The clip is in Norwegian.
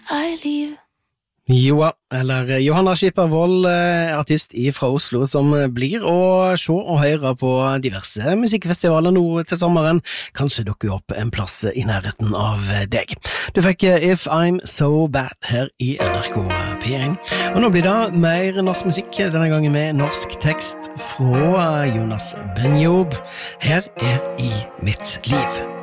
liv. Joa, eller Johanna Skippervold, artist fra Oslo, som blir å se og høre på diverse musikkfestivaler nå til sommeren. Kanskje dukker opp en plass i nærheten av deg. Du fikk If I'm So Bad her i NRK P1. Og nå blir det mer norsk musikk, denne gangen med norsk tekst fra Jonas Benjob. Her I mitt liv.